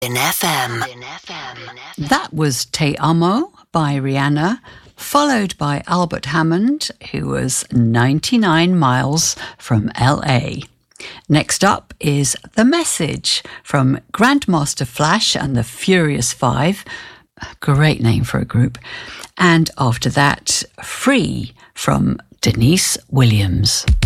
In FM. That was Te Amo by Rihanna, followed by Albert Hammond, who was 99 miles from LA. Next up is The Message from Grandmaster Flash and the Furious Five. Great name for a group. And after that, Free from Denise Williams.